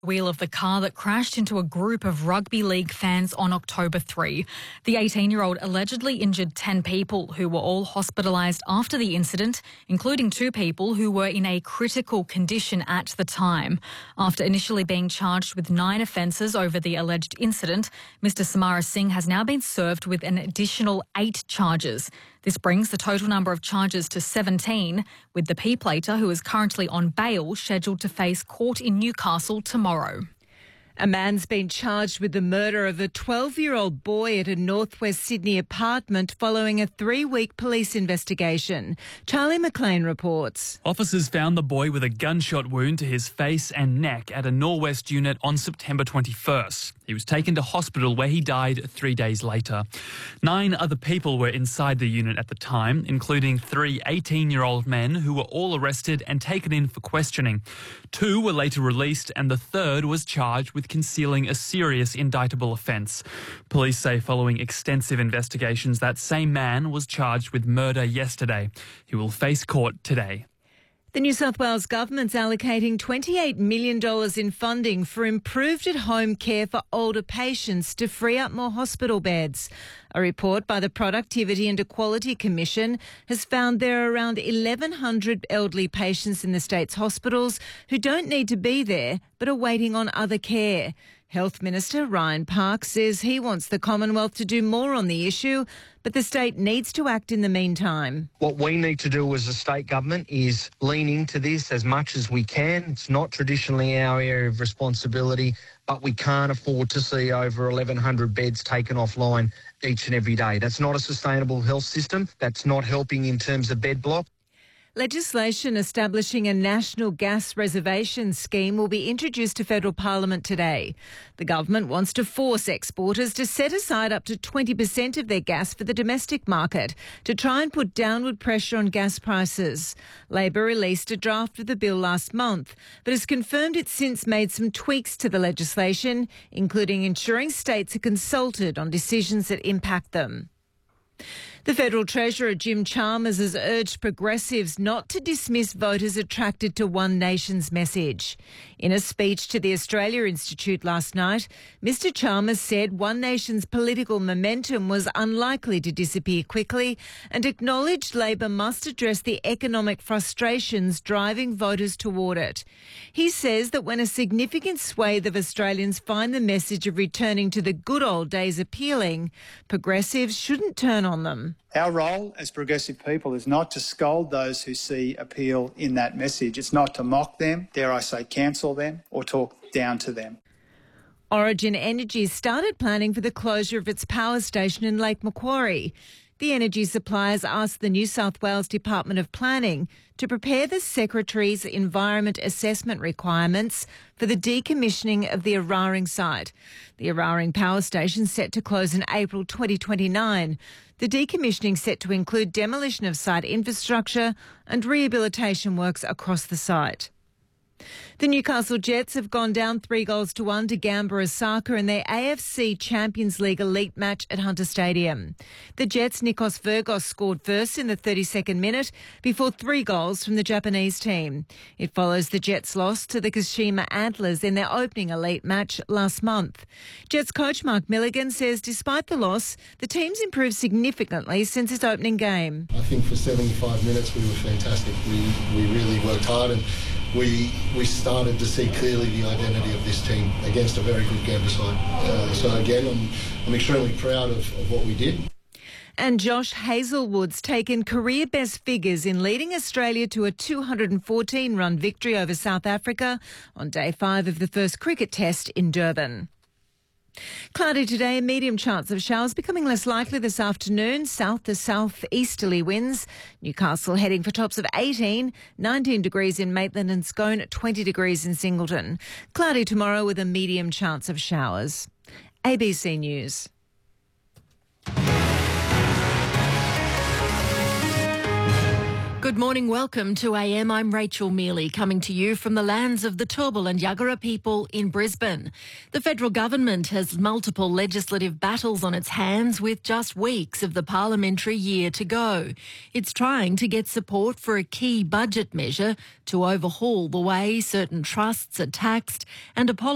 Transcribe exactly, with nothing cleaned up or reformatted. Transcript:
Wheel of the car that crashed into a group of rugby league fans on October third. The eighteen-year-old allegedly injured ten people who were all hospitalised after the incident, including two people who were in a critical condition at the time. After initially being charged with nine offences over the alleged incident, Mister Samara Singh has now been served with an additional eight charges. This brings the total number of charges to seventeen, with the P-plater, who is currently on bail, scheduled to face court in Newcastle tomorrow. A man's been charged with the murder of a twelve-year-old boy at a northwest Sydney apartment following a three-week police investigation. Charlie McLean reports. Officers found the boy with a gunshot wound to his face and neck at a Norwest unit on September twenty-first. He was taken to hospital where he died three days later. Nine other people were inside the unit at the time, including three eighteen-year-old men who were all arrested and taken in for questioning. Two were later released and the third was charged with concealing a serious indictable offence. Police say following extensive investigations, that same man was charged with murder yesterday. He will face court today. The New South Wales government's allocating twenty-eight million dollars in funding for improved at-home care for older patients to free up more hospital beds. A report by the Productivity and Equality Commission has found there are around eleven hundred elderly patients in the state's hospitals who don't need to be there but are waiting on other care. Health Minister Ryan Park says he wants the Commonwealth to do more on the issue, but the state needs to act in the meantime. What we need to do as a state government is lean into this as much as we can. It's not traditionally our area of responsibility, but we can't afford to see over eleven hundred beds taken offline each and every day. That's not a sustainable health system. That's not helping in terms of bed block. Legislation establishing a national gas reservation scheme will be introduced to federal parliament today. The government wants to force exporters to set aside up to twenty percent of their gas for the domestic market to try and put downward pressure on gas prices. Labor released a draft of the bill last month, but has confirmed it's since made some tweaks to the legislation, including ensuring states are consulted on decisions that impact them. The Federal Treasurer Jim Chalmers has urged progressives not to dismiss voters attracted to One Nation's message. In a speech to the Australia Institute last night, Mister Chalmers said One Nation's political momentum was unlikely to disappear quickly and acknowledged Labor must address the economic frustrations driving voters toward it. He says that when a significant swathe of Australians find the message of returning to the good old days appealing, progressives shouldn't turn on them. Our role as progressive people is not to scold those who see appeal in that message. It's not to mock them, dare I say cancel them, or talk down to them. Origin Energy started planning for the closure of its power station in Lake Macquarie. The energy suppliers asked the New South Wales Department of Planning to prepare the Secretary's Environment Assessment requirements for the decommissioning of the Eraring site. The Eraring power station set to close in April twenty twenty-nine. The decommissioning set to include demolition of site infrastructure and rehabilitation works across the site. The Newcastle Jets have gone down three goals to one to Gamba Osaka in their A F C Champions League elite match at Hunter Stadium. The Jets' Nikos Virgos scored first in the thirty-second minute before three goals from the Japanese team. It follows the Jets' loss to the Kashima Antlers in their opening elite match last month. Jets coach Mark Milligan says despite the loss, the team's improved significantly since its opening game. I think for seventy-five minutes we were fantastic. We, we really worked hard and we we started to see clearly the identity of this team against a very good Gamba side. Uh, so again, I'm, I'm extremely proud of, of what we did. And Josh Hazlewood's taken career best figures in leading Australia to a two hundred fourteen run victory over South Africa on day five of the first cricket test in Durban. Cloudy today, a medium chance of showers becoming less likely this afternoon. South to south-easterly winds. Newcastle heading for tops of eighteen, nineteen degrees in Maitland and Scone, twenty degrees in Singleton. Cloudy tomorrow with a medium chance of showers. A B C News. Good morning, welcome to A M. I'm Rachel Mealy, coming to you from the lands of the Turrbal and Yagara people in Brisbane. The federal government has multiple legislative battles on its hands with just weeks of the parliamentary year to go. It's trying to get support for a key budget measure to overhaul the way certain trusts are taxed and apologise